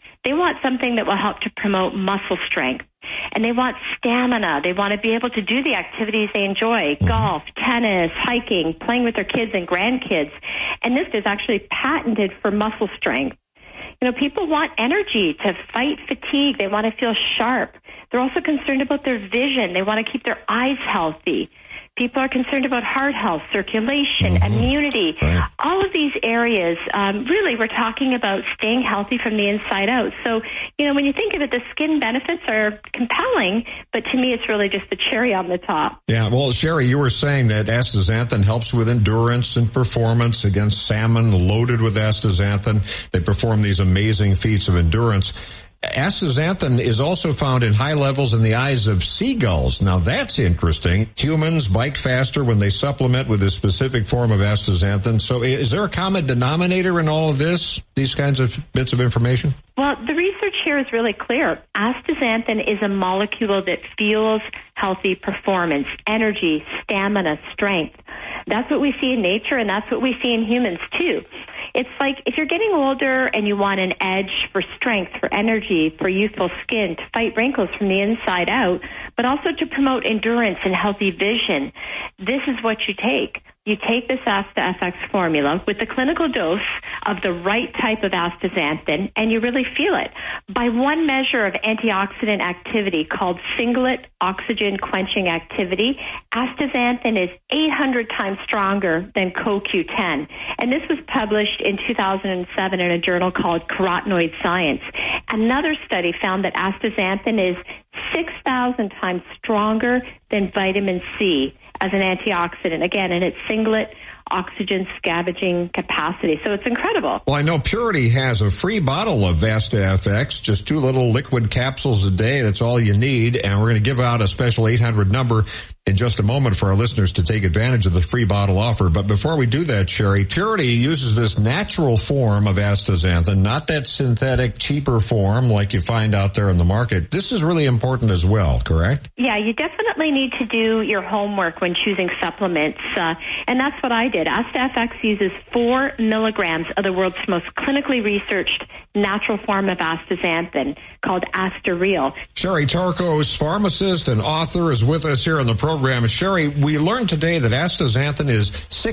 [SPEAKER 21] will help to promote muscle strength. And they want stamina. They want to be able to do the activities they enjoy, golf, tennis, hiking, playing with their kids and grandkids. And this is actually patented for muscle strength. People want energy to fight fatigue. They want to feel sharp. They're also concerned about their vision. They want to keep their eyes healthy. People are concerned about heart health, circulation, immunity. Right. All of these areas, really, we're talking about staying healthy from the inside out. So, when you think of it, the skin benefits are compelling, but to me, it's really just the cherry on the top.
[SPEAKER 20] Yeah, well, Sherry, you were saying that astaxanthin helps with endurance and performance against salmon loaded with astaxanthin. They perform these amazing feats of endurance. Astaxanthin is also found in high levels in the eyes of seagulls. Now, that's interesting. Humans bike faster when they supplement with a specific form of astaxanthin. So is there a common denominator in all of this, these kinds of bits of information?
[SPEAKER 21] Well, the research here is really clear. Astaxanthin is a molecule that fuels healthy performance, energy, stamina, strength. That's what we see in nature, and that's what we see in humans, too. It's like if you're getting older and you want an edge for strength, for energy, for youthful skin, to fight wrinkles from the inside out, but also to promote endurance and healthy vision, this is what you take. You take this Asta FX formula with the clinical dose of the right type of astaxanthin, and you really feel it. By one measure of antioxidant activity called singlet oxygen quenching activity, astaxanthin is 800 times stronger than CoQ10. And this was published in 2007 in a journal called Carotenoid Science. Another study found that astaxanthin is 6,000 times stronger than vitamin C as an antioxidant, again, in its singlet oxygen scavenging capacity. So it's incredible.
[SPEAKER 20] Well, I know Purity has a free bottle of Asta FX, just 2 little liquid capsules a day. That's all you need. And we're going to give out a special 800 number in just a moment for our listeners to take advantage of the free bottle offer. But before we do that, Sherry, Purity uses this natural form of astaxanthin, not that synthetic, cheaper form like you find out there in the market. This is really important as well, correct?
[SPEAKER 21] Yeah, you definitely need to do your homework when choosing supplements, and that's what I did. AstaFX uses 4 milligrams of the world's most clinically researched natural form of astaxanthin called Astareal.
[SPEAKER 20] Sherry Tarkos, pharmacist and author, is with us here on the program. Sherry, we learned today that astaxanthin is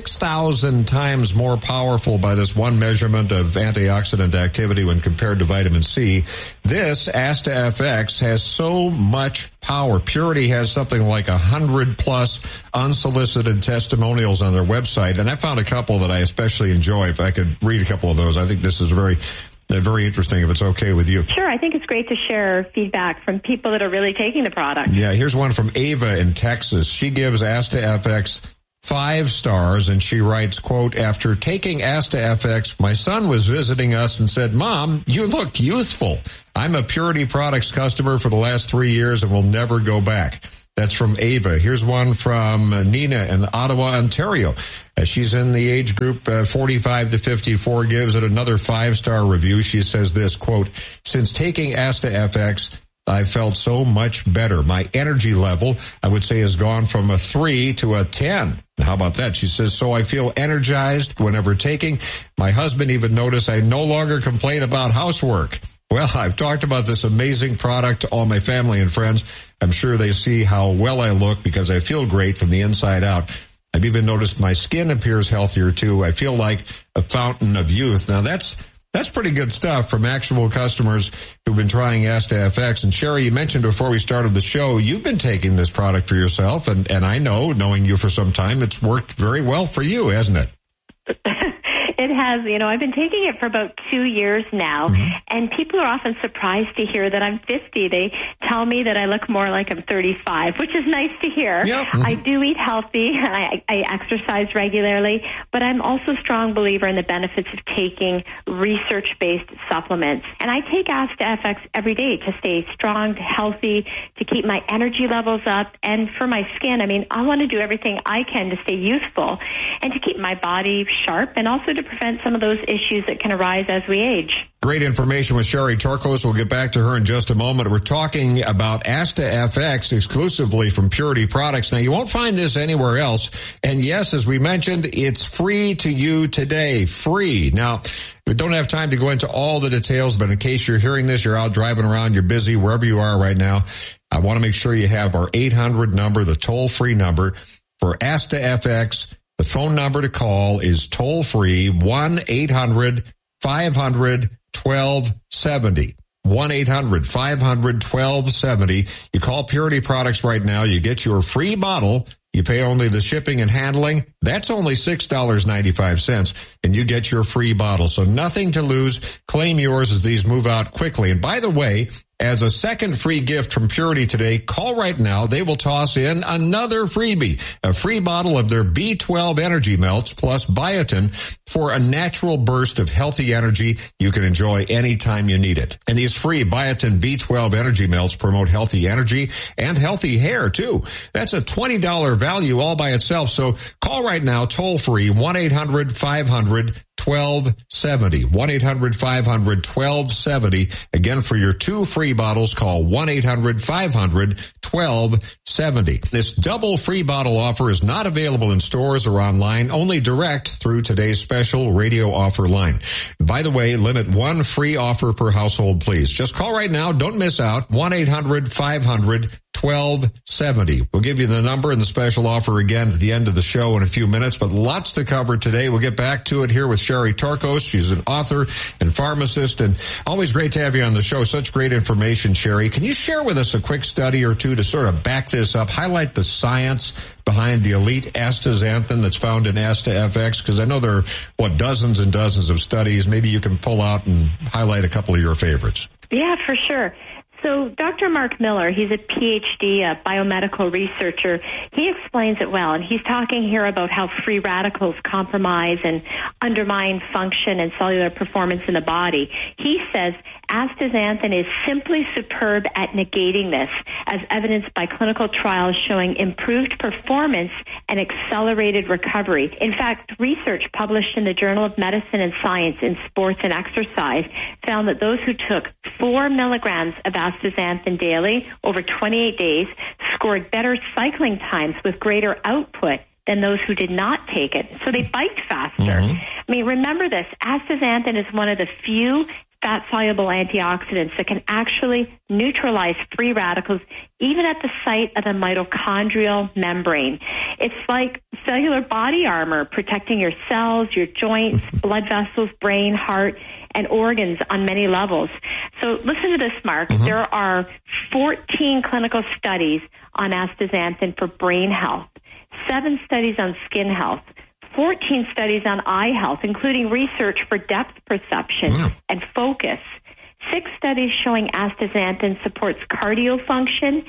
[SPEAKER 20] 6,000 times more powerful by this one measurement of antioxidant activity when compared to vitamin C. This AstaFX has so much power. Purity has something like 100 plus unsolicited testimonials on their website, and I found a couple that I especially enjoy. If I could read a couple of those, I think this is very interesting, if it's okay with you.
[SPEAKER 21] Sure, I think it's great to share feedback from people that are really taking the product.
[SPEAKER 20] Yeah, here's one from Ava in Texas. She gives AstaFX 5 stars, and she writes, quote, "After taking AstaFX, my son was visiting us and said, 'Mom, you look youthful. I'm a Purity Products customer for the last 3 years and will never go back.'" That's from Ava. Here's one from Nina in Ottawa, Ontario. She's in the age group 45 to 54, gives it another 5-star review. She says this, quote, "Since taking AstaFX, I felt so much better. My energy level, I would say, has gone from a 3 to a 10. How about that? She says, so I feel energized whenever taking. My husband even noticed I no longer complain about housework. Well, I've talked about this amazing product to all my family and friends. I'm sure they see how well I look because I feel great from the inside out. I've even noticed my skin appears healthier too. I feel like a fountain of youth." Now that's pretty good stuff from actual customers who've been trying AstaFX. And Sherry, you mentioned before we started the show, you've been taking this product for yourself. And I know, knowing you for some time, it's worked very well for you, hasn't it?
[SPEAKER 21] It has. I've been taking it for about 2 years now, and people are often surprised to hear that I'm 50. They tell me that I look more like I'm 35, which is nice to hear. Yep. I do eat healthy, and I exercise regularly, but I'm also a strong believer in the benefits of taking research-based supplements. And I take AstaFX every day to stay strong, healthy, to keep my energy levels up, and for my skin, I want to do everything I can to stay youthful and to keep my body sharp, and also to prevent some of those issues that can arise as we age.
[SPEAKER 20] Great information with Sherry Tarkos. We'll get back to her in just a moment. We're talking about AstaFX exclusively from Purity Products. Now, you won't find this anywhere else. And yes, as we mentioned, it's free to you today. Free. Now, we don't have time to go into all the details, but in case you're hearing this, you're out driving around, you're busy, wherever you are right now, I want to make sure you have our 800 number, the toll-free number for AstaFX. The phone number to call is toll-free, 1-800-500-1270. 1-800-500-1270. You call Purity Products right now. You get your free bottle. You pay only the shipping and handling. That's only $6.95, and you get your free bottle. So nothing to lose. Claim yours as these move out quickly. And by the way, as a second free gift from Purity today, call right now. They will toss in another freebie, a free bottle of their B12 Energy Melts plus biotin for a natural burst of healthy energy you can enjoy anytime you need it. And these free biotin B12 Energy Melts promote healthy energy and healthy hair, too. That's a $20 value all by itself. So call right now, toll free, 1-800-500-1270. 1-800-500-1270. Again, for your 2 free bottles, call 1-800-500-1270. This double free bottle offer is not available in stores or online, only direct through today's special radio offer line. By the way, limit 1 free offer per household, please. Just call right now. Don't miss out. 1-800-500-1270. We'll give you the number and the special offer again at the end of the show in a few minutes, but lots to cover today. We'll get back to it here with Sherry Tarkos. She's an author and pharmacist, and always great to have you on the show. Such great information, Sherry. Can you share with us a quick study or two to sort of back this up, highlight the science behind the elite astaxanthin that's found in AstaFX? Because I know there are, dozens and dozens of studies. Maybe you can pull out and highlight a couple of your favorites.
[SPEAKER 21] Yeah, for sure. So Dr. Mark Miller, he's a PhD, a biomedical researcher. He explains it well, and he's talking here about how free radicals compromise and undermine function and cellular performance in the body. He says astaxanthin is simply superb at negating this, as evidenced by clinical trials showing improved performance and accelerated recovery. In fact, research published in the Journal of Medicine and Science in Sports and Exercise found that those who took 4 milligrams of astaxanthin daily over 28 days scored better cycling times with greater output than those who did not take it. So they biked faster.
[SPEAKER 20] Mm-hmm.
[SPEAKER 21] I mean, remember this, astaxanthin is one of the few fat-soluble antioxidants that can actually neutralize free radicals even at the site of the mitochondrial membrane. It's like cellular body armor protecting your cells, your joints, blood vessels, brain, heart, and organs on many levels. So listen to this, Mark.
[SPEAKER 20] Mm-hmm.
[SPEAKER 21] There are 14 clinical studies on astaxanthin for brain health, 7 studies on skin health, 14 studies on eye health, including research for depth perception and focus, 6 studies showing astaxanthin supports cardio function,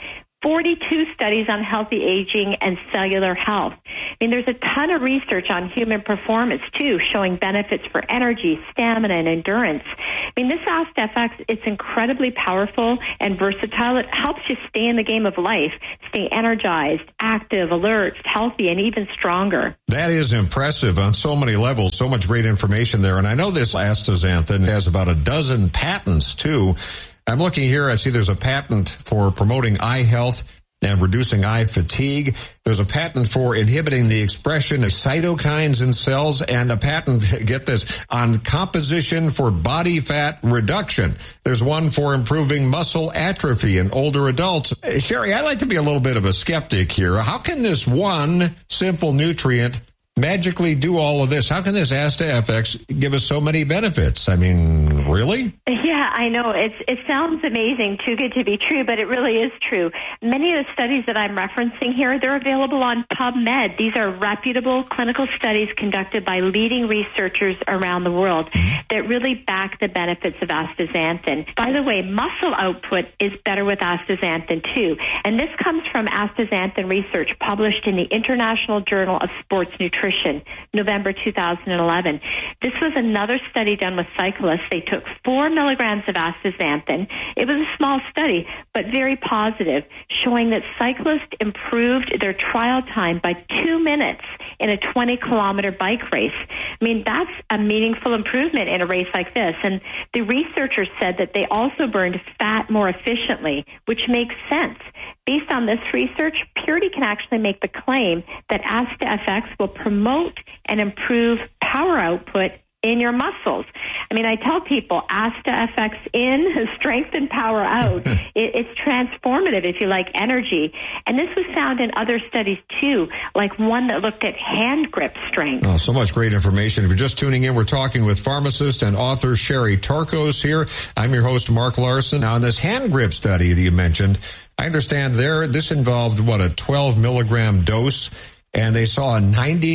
[SPEAKER 21] 42 studies on healthy aging and cellular health. I mean, there's a ton of research on human performance, too, showing benefits for energy, stamina, and endurance. I mean, this AstaFX, it's incredibly powerful and versatile. It helps you stay in the game of life, stay energized, active, alert, healthy, and even stronger.
[SPEAKER 20] That is impressive on so many levels, so much great information there. And I know this astaxanthin has about a dozen patents, too. I'm looking here. I see there's a patent for promoting eye health and reducing eye fatigue. There's a patent for inhibiting the expression of cytokines in cells, and a patent, get this, on composition for body fat reduction. There's one for improving muscle atrophy in older adults. Sherry, I like to be a little bit of a skeptic here. How can this one simple nutrient magically do all of this? How can this AstaFX give us so many benefits? I mean, really?
[SPEAKER 21] Yeah, I know. It sounds amazing, too good to be true, but it really is true. Many of the studies that I'm referencing here, they're available on PubMed. These are reputable clinical studies conducted by leading researchers around the world that really back the benefits of astaxanthin. By the way, muscle output is better with astaxanthin, too. And this comes from astaxanthin research published in the International Journal of Sports Nutrition, November 2011. This was another study done with cyclists. They took 4 milligrams of astaxanthin. It was a small study, but very positive, showing that cyclists improved their trial time by 2 minutes in a 20-kilometer bike race. I mean, that's a meaningful improvement in a race like this. And the researchers said that they also burned fat more efficiently, which makes sense. Based on this research, Purity can actually make the claim that AstaFX will promote and improve power output in your muscles. I mean, I tell people AstaFX in, strength and power out. It's transformative if you like energy. And this was found in other studies too, like one that looked at hand grip strength.
[SPEAKER 20] Oh, so much great information. If you're just tuning in, we're talking with pharmacist and author Sherry Torkos here. I'm your host, Mark Larson. Now, in this hand grip study that you mentioned, I understand this involved, a 12 milligram dose, and they saw a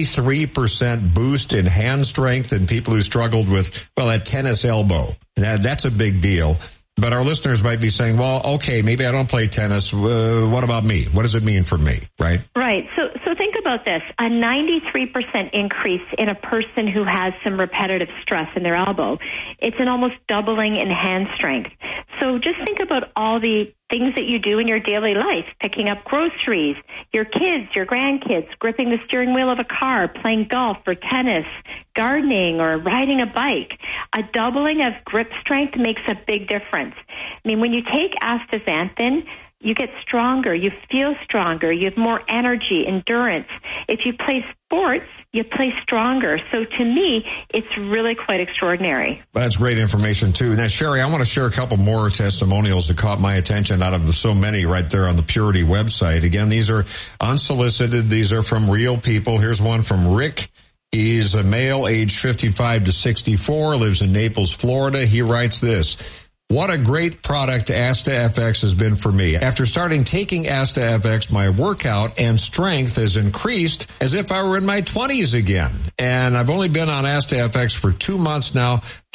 [SPEAKER 20] 93% boost in hand strength in people who struggled with, that tennis elbow. That's a big deal. But our listeners might be saying, well, okay, maybe I don't play tennis. What about me? What does it mean for me, right?
[SPEAKER 21] Right. So think about this. A 93% increase in a person who has some repetitive stress in their elbow. It's an almost doubling in hand strength. So just think about all the things that you do in your daily life, picking up groceries, your kids, your grandkids, gripping the steering wheel of a car, playing golf or tennis, gardening or riding a bike. A doubling of grip strength makes a big difference. I mean, when you take astaxanthin, you get stronger, you feel stronger, you have more energy, endurance. If you play sports, you play stronger. So to me, it's really quite extraordinary.
[SPEAKER 20] That's great information, too. Now, Sherry, I want to share a couple more testimonials that caught my attention out of so many right there on the Purity website. Again, these are unsolicited. These are from real people. Here's one from Rick. He's a male, aged 55 to 64, lives in Naples, Florida. He writes this. What a great product AstaFX has been for me. After starting taking AstaFX, my workout and strength has increased as if I were in my 20s again. And I've only been on AstaFX for 2 months now.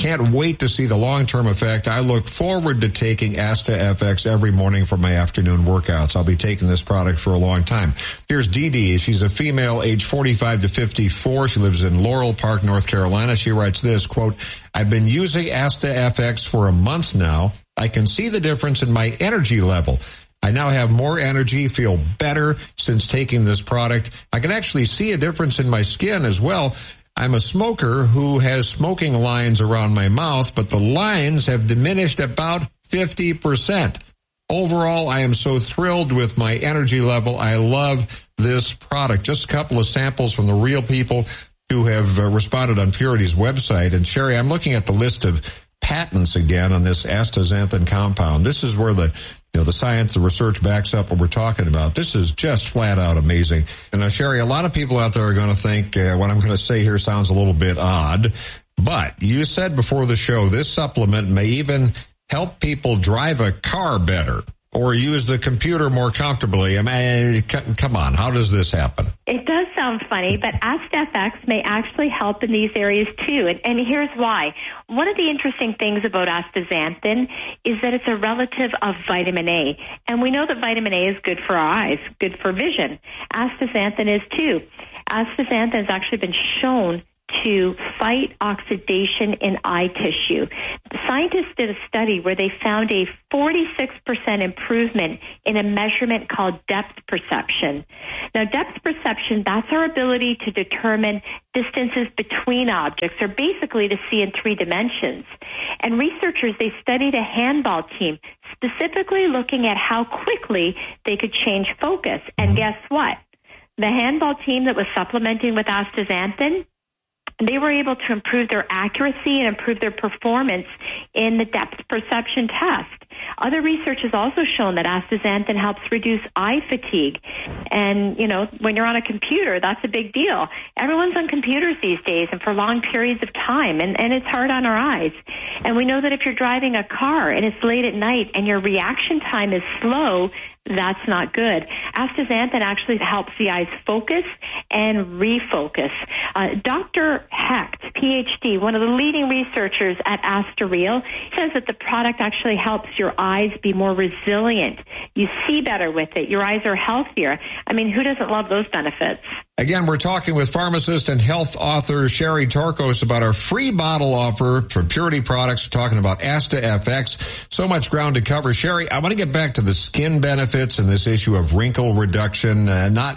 [SPEAKER 20] Can't wait to see the long-term effect. I look forward to taking Asta FX every morning for my afternoon workouts. I'll be taking this product for a long time. Here's Dee Dee. She's a female, age 45 to 54. She lives in Laurel Park, North Carolina. She writes this, quote, I've been using Asta FX for a month now. I can see the difference in my energy level. I now have more energy, feel better since taking this product. I can actually see a difference in my skin as well. I'm a smoker who has smoking lines around my mouth, but the lines have diminished about 50%. Overall, I am so thrilled with my energy level. I love this product. Just a couple of samples from the real people who have responded on Purity's website. And Sherry, I'm looking at the list of patents again on this astaxanthin compound. This is where the science, the research backs up what we're talking about. This is just flat out amazing. And now, Sherry, a lot of people out there are going to think what I'm going to say here sounds a little bit odd, but you said before the show, this supplement may even help people drive a car better or use the computer more comfortably. I mean, come on, how does this happen?
[SPEAKER 21] It does sound funny, but AstaFX may actually help in these areas too, and here's why. One of the interesting things about astaxanthin is that it's a relative of vitamin A, and we know that vitamin A is good for our eyes, good for vision. Astaxanthin is too. Astaxanthin has actually been shown to fight oxidation in eye tissue. The scientists did a study where they found a 46% improvement in a measurement called depth perception. Now, depth perception, that's our ability to determine distances between objects, or basically to see in 3 dimensions. And researchers, they studied a handball team, specifically looking at how quickly they could change focus. And guess what? The handball team that was supplementing with astaxanthin, they were able to improve their accuracy and improve their performance in the depth perception test. Other research has also shown that astaxanthin helps reduce eye fatigue. And, when you're on a computer, that's a big deal. Everyone's on computers these days and for long periods of time, and it's hard on our eyes. And we know that if you're driving a car and it's late at night and your reaction time is slow, that's not good. Astaxanthin actually helps the eyes focus and refocus. Dr. Hecht, PhD, one of the leading researchers at AstaReal, says that the product actually helps your eyes be more resilient. You see better with it. Your eyes are healthier. I mean, who doesn't love those benefits?
[SPEAKER 20] Again, we're talking with pharmacist and health author Sherry Torkos about our free bottle offer from Purity Products. We're talking about Asta FX. So much ground to cover. Sherry, I want to get back to the skin benefits and this issue of wrinkle reduction. Not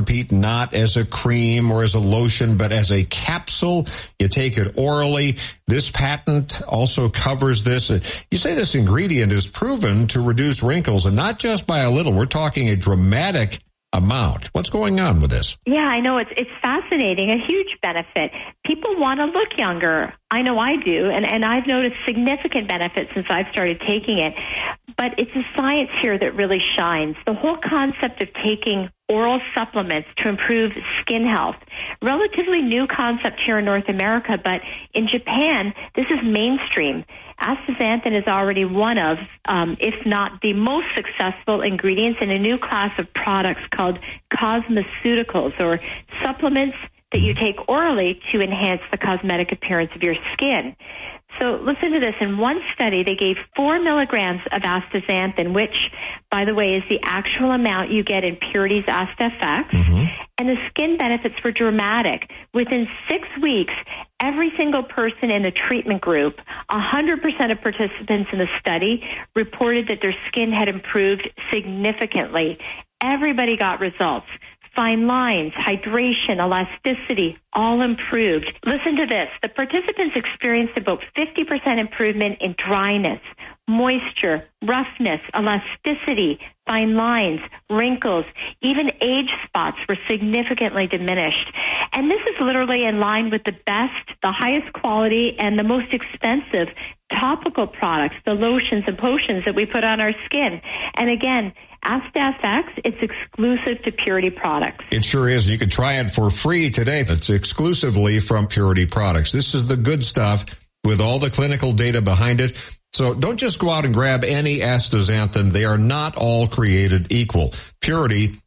[SPEAKER 20] as a cream or as a lotion, but as a capsule. You take it orally. This patent also covers this. You say this ingredient is proven to reduce wrinkles, and not just by a little. We're talking a dramatic amount. What's going on with this?
[SPEAKER 21] Yeah, I know. It's fascinating, a huge benefit. People want to look younger. I know I do, and I've noticed significant benefits since I've started taking it. But it's the science here that really shines. The whole concept of taking oral supplements to improve skin health, relatively new concept here in North America, but in Japan, this is mainstream. Astaxanthin is already one of, if not the most successful ingredients in a new class of products called cosmeceuticals, or supplements that you take orally to enhance the cosmetic appearance of your skin. So listen to this. In one study, they gave 4 milligrams of astaxanthin, which, by the way, is the actual amount you get in Purity's AstaFX, and the skin benefits were dramatic. Within 6 weeks, every single person in the treatment group, 100% of participants in the study, reported that their skin had improved significantly. Everybody got results. Fine lines, hydration, elasticity, all improved. Listen to this. The participants experienced about 50% improvement in dryness, moisture, roughness, elasticity, fine lines, wrinkles, even age spots were significantly diminished. And this is literally in line with the best, the highest quality, and the most expensive topical products, the lotions and potions that we put on our skin. And again, AstaFX, it's exclusive to Purity Products.
[SPEAKER 20] It sure is. You can try it for free today. It's exclusively from Purity Products. This is the good stuff with all the clinical data behind it. So don't just go out and grab any astaxanthin. They are not all created equal. Purity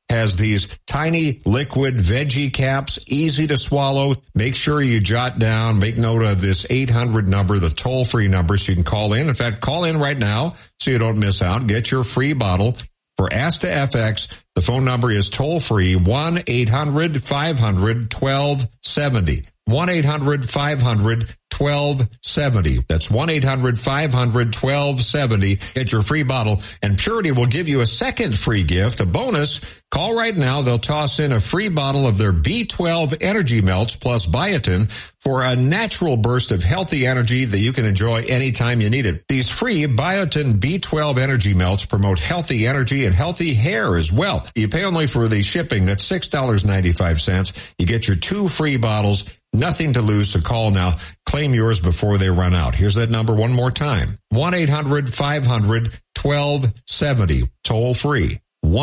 [SPEAKER 20] has these tiny liquid veggie caps, easy to swallow. Make sure you jot down, make note of this 800 number, the toll-free number, so you can call in. In fact, call in right now so you don't miss out. Get your free bottle. For Ask to FX, the phone number is toll-free, 1-800-500-1270. 1-800-500-1270. That's 1-800-500-1270. Get your free bottle, and Purity will give you a second free gift, a bonus. Call right now. They'll toss in a free bottle of their B12 Energy Melts plus biotin for a natural burst of healthy energy that you can enjoy anytime you need it. These free biotin B12 Energy Melts promote healthy energy and healthy hair as well. You pay only for the shipping. That's $6.95. You get your 2 free bottles. Nothing to lose, so call now. Claim yours before they run out. Here's that number one more time. 1-800-500-1270. Toll free.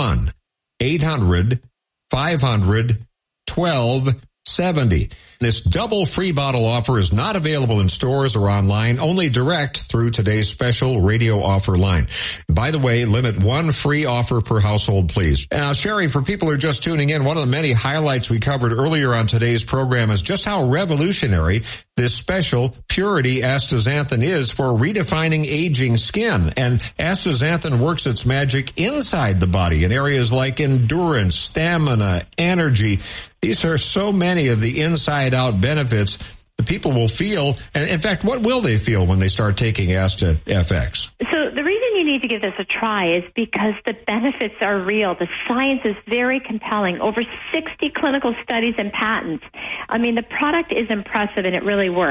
[SPEAKER 20] 1-800-500-1270. This double free bottle offer is not available in stores or online, only direct through today's special radio offer line. By the way, limit 1 free offer per household, please. Now, Sherry, for people who are just tuning in, one of the many highlights we covered earlier on today's program is just how revolutionary this special Purity Astaxanthin is for redefining aging skin. And Astaxanthin works its magic inside the body in areas like endurance, stamina, energy. These are so many of the inside-out benefits the people will feel. And in fact, what will they feel when they start taking Asta FX?
[SPEAKER 21] So the reason you need to give this a try is because the benefits are real. The science is very compelling. Over 60 clinical studies and patents. I mean, the product is impressive and it really works.